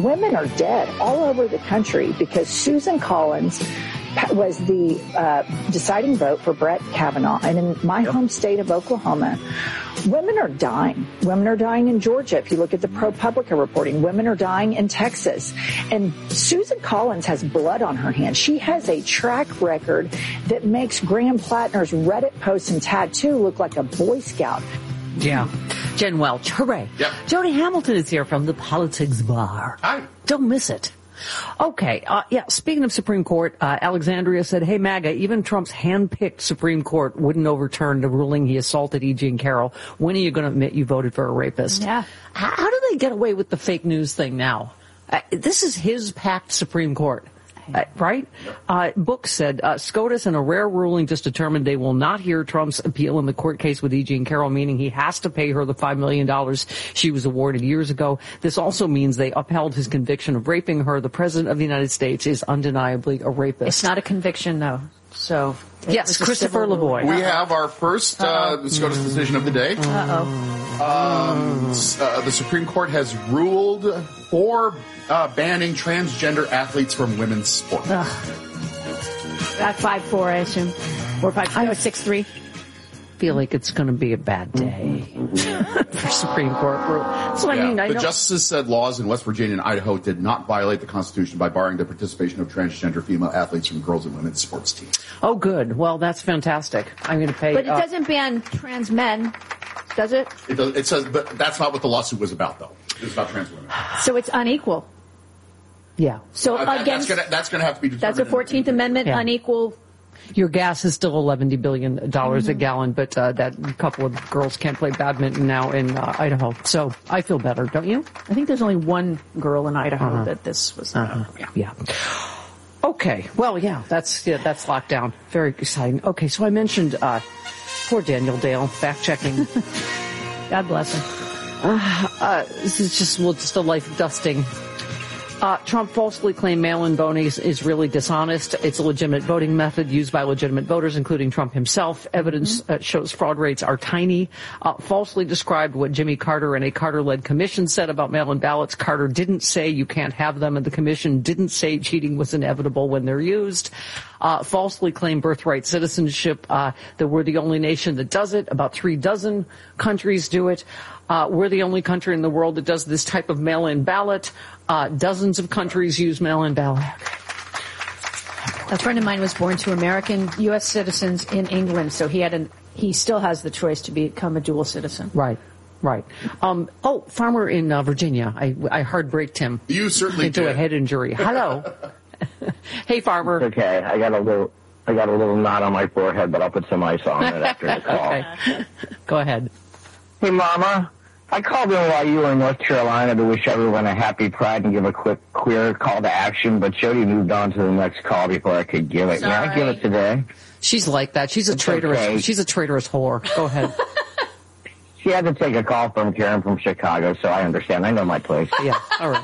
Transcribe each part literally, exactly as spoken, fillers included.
women are dead all over the country because Susan Collins was the uh, deciding vote for Brett Kavanaugh. And in my yep. home state of Oklahoma, women are dying. Women are dying in Georgia. If you look at the ProPublica reporting, women are dying in Texas. And Susan Collins has blood on her hands. She has a track record that makes Graham Plattner's Reddit posts and tattoo look like a Boy Scout. Yeah. Jen Welch, hooray. Yep. Jody Hamilton is here from the Politics Bar. Hi. Don't miss it. Okay, uh, yeah, speaking of Supreme Court, uh, Alexandria said, hey, MAGA, even Trump's hand-picked Supreme Court wouldn't overturn the ruling he assaulted E. Jean Carroll. When are you going to admit you voted for a rapist? Yeah. How, how do they get away with the fake news thing now? Uh, this is his packed Supreme Court. Uh, right? Uh, Book said, uh, SCOTUS in a rare ruling just determined they will not hear Trump's appeal in the court case with E. Jean Carroll, meaning he has to pay her the five million dollars she was awarded years ago. This also means they upheld his conviction of raping her. The President of the United States is undeniably a rapist. It's not a conviction, though. So, yes, Christopher Lavoie. We have our first uh, SCOTUS decision of the day. Uh-oh. Um, uh, the Supreme Court has ruled for uh, banning transgender athletes from women's sports. Ugh. At five four, I assume. Or five, I know, six three. Feel like it's going to be a bad day for Supreme Court rule. So yeah. I mean, I the don't... justices said laws in West Virginia and Idaho did not violate the Constitution by barring the participation of transgender female athletes from girls and women's sports teams. Oh, good. Well, that's fantastic. I'm going to pay. But it uh, doesn't ban trans men, does it? It, does, it says, but that's not what the lawsuit was about, though. It was about trans women. So it's unequal. Yeah. So uh, that, against that's going that's to have to be determined. That's a fourteenth Amendment yeah. unequal. Your gas is still eleven billion dollars mm-hmm. a gallon, but uh, that couple of girls can't play badminton now in uh, Idaho. So I feel better, don't you? I think there's only one girl in Idaho uh-huh. that this was. Uh-huh. Yeah. yeah. Okay. Well, yeah, that's yeah, that's locked down. Very exciting. Okay, so I mentioned uh, poor Daniel Dale, fact checking. God bless him. Uh, uh, this is just well, just a life dusting. Uh, Trump falsely claimed mail-in voting is, is really dishonest. It's a legitimate voting method used by legitimate voters, including Trump himself. Evidence uh, shows fraud rates are tiny. Uh, falsely described what Jimmy Carter and a Carter-led commission said about mail-in ballots. Carter didn't say you can't have them, and the commission didn't say cheating was inevitable when they're used. Uh, falsely claimed birthright citizenship, uh, that we're the only nation that does it. About three dozen countries do it. Uh, we're the only country in the world that does this type of mail-in ballot. Uh, dozens of countries use mail-in ballot. A friend of mine was born to American U S citizens in England, so he had an, he still has the choice to become a dual citizen. Right. Right. Um, oh, farmer in uh, Virginia. I, I hard braked him. You certainly into did. a head injury. Hello. Hey, farmer. Okay, I got a little, I got a little knot on my forehead, but I'll put some ice on it after the call. Okay. Go ahead. Hey, Mama. I called in while you were in North Carolina to wish everyone a happy Pride and give a quick queer call to action, but Jody moved on to the next call before I could give it. May I give it today? She's like that. She's a It's traitorous. okay. She's a traitorous whore. Go ahead. She had to take a call from Karen from Chicago, so I understand. I know my place. Yeah. All right.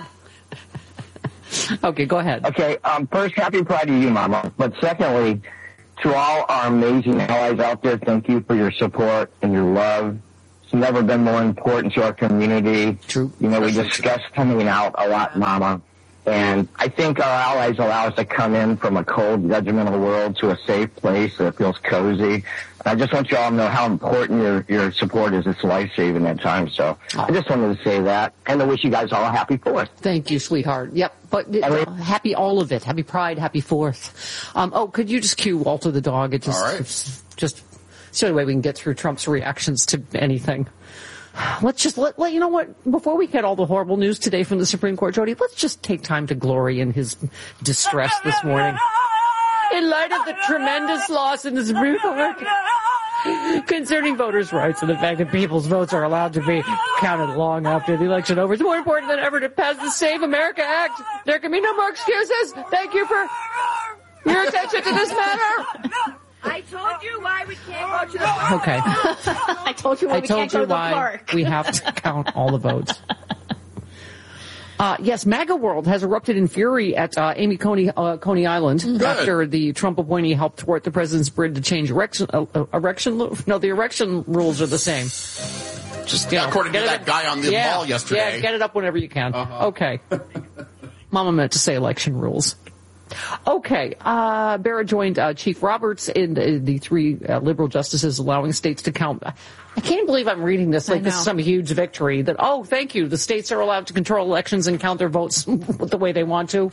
Okay, go ahead. Okay, um, first, happy Pride to you, Mama. But secondly, to all our amazing allies out there, thank you for your support and your love. It's never been more important to our community. True. You know, we discuss coming out a lot, Mama. And I think our allies allow us to come in from a cold, judgmental world to a safe place that feels cozy. I just want you all to know how important your, your support is. It's life-saving at times. So oh. I just wanted to say that and to wish you guys all a happy Fourth. Thank you, sweetheart. Yep. But uh, happy all of it. Happy Pride. Happy Fourth. Um, oh, could you just cue Walter the dog? It just, all right. it's just it's the only way we can get through Trump's reactions to anything. Let's just let, let you know what, before we get all the horrible news today from the Supreme Court, Jody, let's just take time to glory in his distress this morning. In light of the tremendous loss in the Supreme Court concerning voters' rights and the fact that people's votes are allowed to be counted long after the election over, it's more important than ever to pass the Save America Act. There can be no more excuses. Thank you for your attention to this matter. I told you why we can't go to the park. Okay. I told you why I we told can't you go to the why park. we have to count all the votes. Uh, yes, MAGA World has erupted in fury at uh, Amy Coney, uh, Coney Island Good. after the Trump appointee helped thwart the president's bid to change erection, uh, erection, no, the erection rules are the same. Just, you know, According to get it that up- guy on the yeah, mall yesterday. Yeah, get it up whenever you can. Uh-huh. Okay. Mama meant to say election rules. Okay, uh, Barrett joined uh, Chief Roberts in uh, the three uh, liberal justices allowing states to count. I can't believe I'm reading this like this is some huge victory. That, oh, thank you, the states are allowed to control elections and count their votes the way they want to.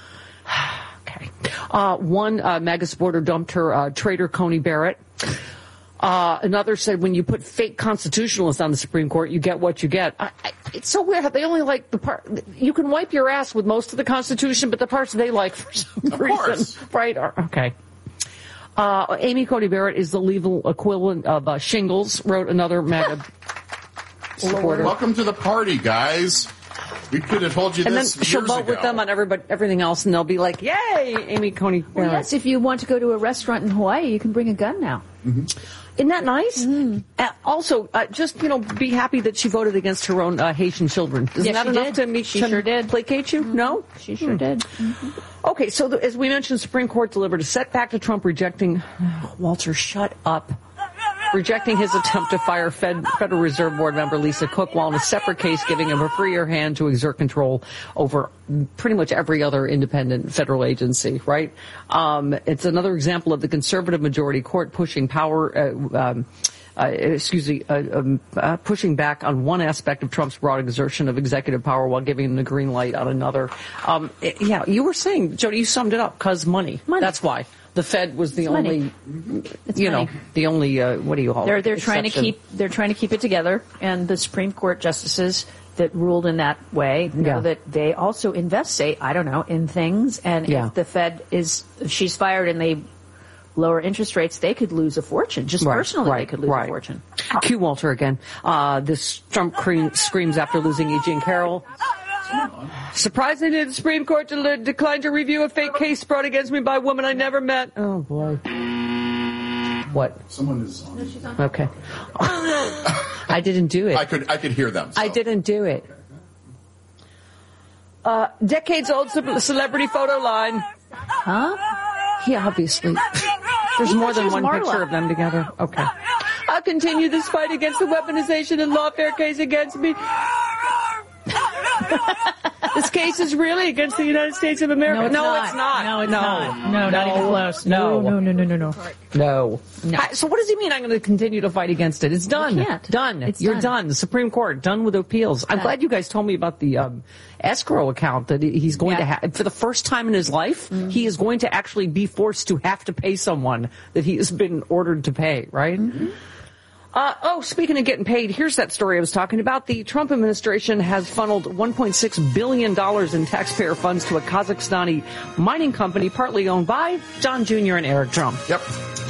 Okay. Uh, one uh, MAGA supporter dumped her uh, traitor Coney Barrett. Uh, another said when you put fake constitutionalists on the Supreme Court, you get what you get. I, I, it's so weird how they only like the part. You can wipe your ass with most of the Constitution, but the parts they like for some Of reason, course. right? Are, okay. Uh, Amy Coney Barrett is the legal equivalent of uh, shingles, wrote another MAGA supporter. Welcome to the party, guys. We could have told you And then this she'll years vote ago. with them on everybody, everything else, and they'll be like, "Yay, Amy Coney Barrett!" Well, yes, if you want to go to a restaurant in Hawaii, you can bring a gun now. Mm-hmm. Isn't that nice? Mm. Uh, also, uh, just, you know, be happy that she voted against her own uh, Haitian children. Isn't Yes, that she enough did. to me? She to sure did. Placate you? Mm-hmm. No? She sure Mm. did. Mm-hmm. Okay, so the, as we mentioned, the Supreme Court delivered a setback to Trump rejecting, Walter, shut up, rejecting his attempt to fire Fed, Federal Reserve Board member Lisa Cook, while in a separate case giving him a freer hand to exert control over pretty much every other independent federal agency, right? Um, it's another example of the conservative majority court pushing power, uh, um, uh, excuse me, uh, um, uh, pushing back on one aspect of Trump's broad exertion of executive power while giving him the green light on another. Um, it- yeah, you were saying, Jody, you summed it up, cause money. Money. That's why. The Fed was the It's only, money. It's you money. know, the only, uh, what do you call They're it? they're trying to Exception. keep they're trying to keep it together, and the Supreme Court justices that ruled in that way know Yeah. that they also invest, say, I don't know, in things, and Yeah. if the Fed is if she's fired and they lower interest rates, they could lose a fortune. Just Right, personally, right, they could lose right. a fortune. Cue Walter again. Uh, this Trump cream screams after losing E. Jean Carroll. Surprisingly, the Supreme Court de- declined to review a fake case brought against me by a woman I never met. Oh, boy. What? Someone is on. Okay. I didn't do it. I could I could hear them. so. I didn't do it. Uh, decades-old ce- celebrity photo line. Huh? Yeah, obviously. There's more than She's one Marla. picture of them together. Okay. I'll continue this fight against the weaponization and lawfare case against me. This case is really against the United States of America. No, No, it's not. it's not. No, it's no. not. No, not even close. No. No, no, no, no, no. No. No. I- so what does he mean I'm going to continue to fight against it? It's done. can't. Done. It's You're done. done. The Supreme Court, done with appeals. I'm Done. glad you guys told me about the um, escrow account that he's going to Yeah. have. For the first time in his life, Mm-hmm. he is going to actually be forced to have to pay someone that he has been ordered to pay, right? Mm-hmm. Uh, oh, speaking of getting paid, here's that story I was talking about. The Trump administration has funneled one point six billion dollars in taxpayer funds to a Kazakhstani mining company partly owned by John Junior and Eric Trump. Yep.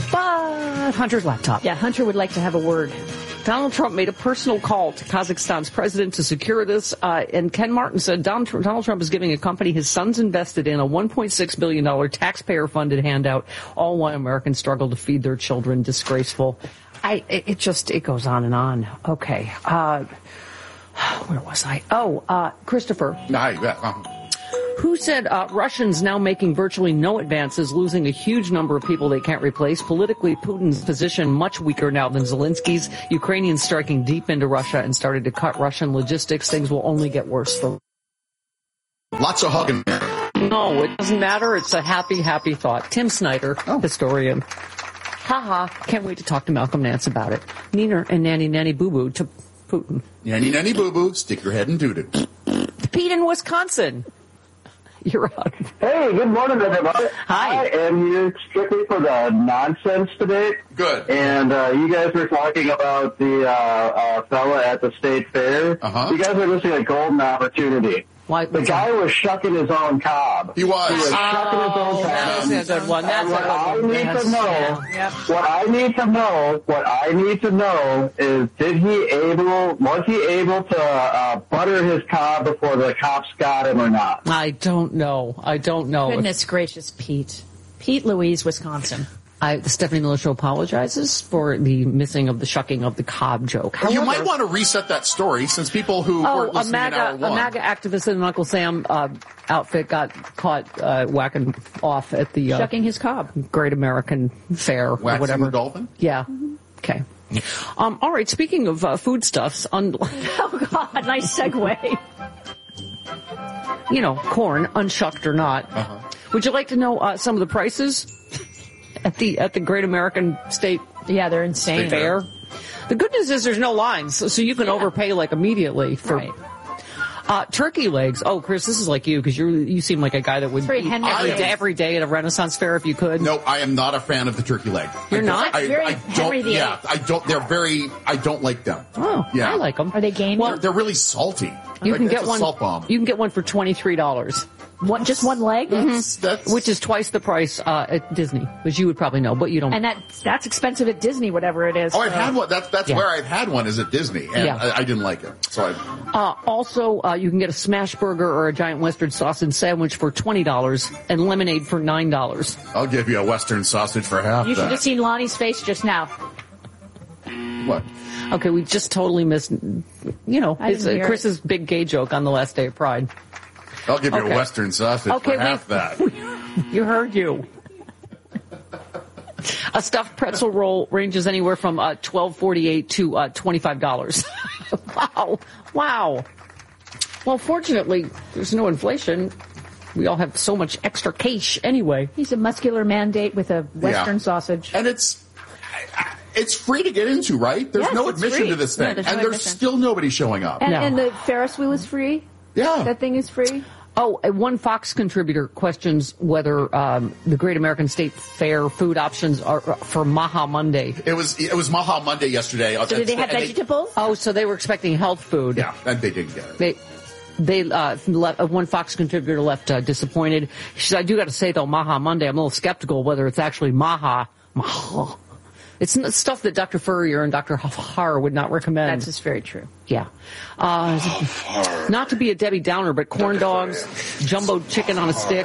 But Hunter's laptop. Yeah, Hunter would like to have a word. Donald Trump made a personal call to Kazakhstan's president to secure this, uh, and Ken Martin said Donald Trump, Donald Trump is giving a company his sons invested in a one point six billion dollars taxpayer-funded handout, all while Americans struggle to feed their children. Disgraceful. I, it it just, it goes on and on. Okay. Uh, where was I? Oh, uh, Christopher. Hi, yeah, um, Who said uh, Russians now making virtually no advances, losing a huge number of people they can't replace? Politically, Putin's position much weaker now than Zelensky's. Ukrainians striking deep into Russia and started to cut Russian logistics. Things will only get worse. For lots of hugging. no, it doesn't matter. It's a happy, happy thought. Tim Snyder, historian. Haha, can't wait to talk to Malcolm Nance about it. Neener and Nanny Nanny Boo Boo to Putin. Nanny nanny boo boo, stick your head in doo doo. Pete in Wisconsin. You're on. Hey, good morning, everybody. Hi. I am here strictly for the nonsense debate. Good. And uh, you guys were talking about the uh, uh, fella at the state fair. Uh-huh. You guys are missing a golden opportunity. Why, The what's guy that? was shucking his own cob. He was. He was Oh, shucking his own cob. That's a good one. That's And what a I good one. need Yes. to know, Yeah. what I need to know, what I need to know is, did he able, was he able to uh, butter his cob before the cops got him or not? I don't know. I don't know. Goodness gracious, Pete. Pete Louise, Wisconsin. I, the Stephanie Miller Show apologizes for the missing of the shucking of the cob joke. You However- might want to reset that story since people who Oh, weren't a listening in MAGA, hour a one. MAGA activist in an Uncle Sam uh, outfit got caught uh, whacking off at the uh, Shucking his cob. Great American Fair or Waxing whatever. the dolphin? Yeah. Okay. Um, all right, speaking of uh, foodstuffs, un- Oh, God, nice segue. you know, corn, unshucked or not. Uh-huh. Would you like to know uh, some of the prices at the at the Great American State Yeah, they're insane. Fair? The good news is there's no lines, so, so you can Yeah. overpay like immediately for Right. uh, turkey legs. Oh, Chris, this is like you because you you seem like a guy that would very eat Henry every VIII. day, every day at a Renaissance fair if you could. No, I am not a fan of the turkey leg. You're I don't- not? I, Very I Henry don't. the Yeah, Eighth. I don't. They're very. I don't like them. Oh, Yeah. I like them. Are they gamey? Well, They're, they're really salty. you Like, can it's get a one. Salt bomb. You can get one for twenty three dollars. One, just one leg? That's, that's, Which is twice the price uh, at Disney, which you would probably know, but you don't. And that that's expensive at Disney, whatever it is. Oh, I've So- had one. That's that's Yeah. where I've had one. Is at Disney, and Yeah. I, I didn't like it. So I. Uh, also, uh, you can get a smash burger or a giant Western sausage sandwich for twenty dollars and lemonade for nine dollars. I'll give you a Western sausage for half You should that. have seen Lonnie's face just now. What? Okay, we just totally missed, you know, I his, didn't uh, hear Chris's big gay joke on the last day of Pride. I'll give you Okay. a Western sausage Okay, for half we- that. You heard you. A stuffed pretzel roll ranges anywhere from uh, twelve forty-eight to uh, twenty-five dollars. Wow. Wow. Well, fortunately, there's no inflation. We all have so much extra cash anyway. He's a muscular mandate with a Western Yeah. sausage. And it's it's free to get into, right? There's Yes, no it's admission free. to this No, thing, there's no and there's admission. still nobody showing up. And, No. and the Ferris wheel is free? Yeah. That thing is free? Oh, and one Fox contributor questions whether um, the Great American State Fair food options are for Maha Monday. It was it was Maha Monday yesterday. So did they have And vegetables? Oh, so they were expecting health food. Yeah, and they didn't get it. They, they, uh, left, uh, one Fox contributor left uh, disappointed. She said, I do got to say though, Maha Monday, I'm a little skeptical whether it's actually Maha. Maha. It's n- stuff that Doctor Furrier and Doctor Har would not recommend. That's just very true. Yeah. Uh, not to be a Debbie Downer, but corn dogs, jumbo chicken on a stick,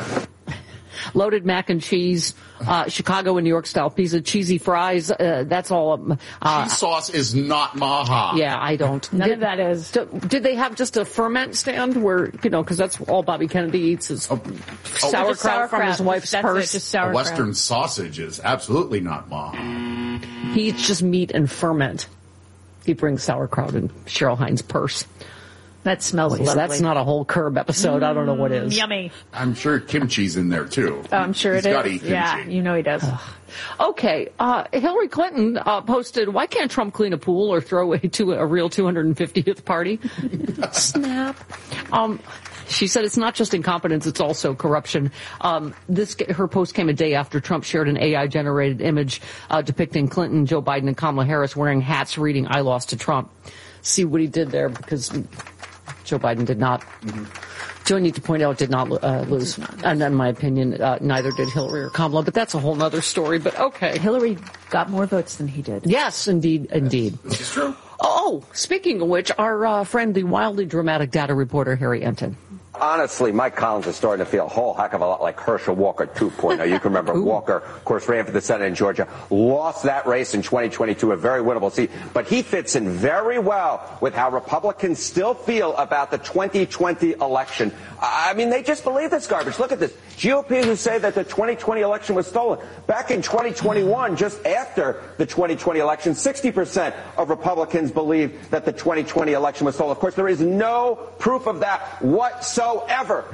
loaded mac and cheese, uh, Chicago and New York style pizza, cheesy fries. Uh, that's all. Um, uh, Cheese sauce is not Maha. yeah, I don't. None did, of that is. d- Did they have just a ferment stand where, you know, because that's all Bobby Kennedy eats is Oh, sauerkraut, Just sauerkraut. from his wife's That's purse. It, just A sauerkraut. Western sausage is absolutely not Maha. He eats just meat and ferment. He brings sauerkraut in Cheryl Hines' purse. That smells So lovely. that's not a whole Curb episode. I don't know what is. Yummy. I'm sure kimchi's in there too. Oh, I'm sure He's it is. gotta eat kimchi. Yeah, you know he does. Okay, uh, Hillary Clinton uh, posted, why can't Trump clean a pool or throw a, to a real two hundred fiftieth party? Snap. Um, she said it's not just incompetence, it's also corruption. Um, this her post came a day after Trump shared an A I-generated image uh, depicting Clinton, Joe Biden, and Kamala Harris wearing hats reading, I lost to Trump. See what he did there, because Joe Biden did not. Mm-hmm. Do I need to point out did not uh, lose? And in my opinion, uh, neither did Hillary or Kamala, but that's a whole other story. But okay. Hillary got more votes than he did. Yes, indeed, indeed. This is true. Oh, speaking of which, our uh, friend, the wildly dramatic data reporter, Harry Enton. Honestly, Mike Collins is starting to feel a whole heck of a lot like Herschel Walker two point oh. You can remember Walker, of course, ran for the Senate in Georgia, lost that race in twenty twenty-two, a very winnable seat. But he fits in very well with how Republicans still feel about the twenty twenty election. I mean, they just believe this garbage. Look at this. G O P who say that the twenty twenty election was stolen. Back in twenty twenty-one, just after the twenty twenty election, sixty percent of Republicans believe that the twenty twenty election was stolen. Of course, there is no proof of that whatsoever.